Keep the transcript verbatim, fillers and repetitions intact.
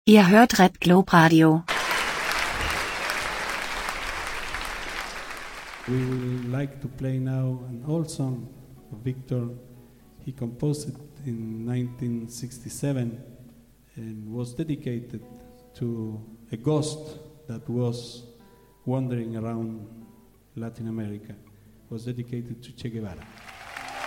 Ihr hört Red Globe Radio. We would like to play now an old song of Victor. He composed it in nineteen sixty-seven and was dedicated to a ghost that was wandering around Latin America. It was dedicated to Che Guevara.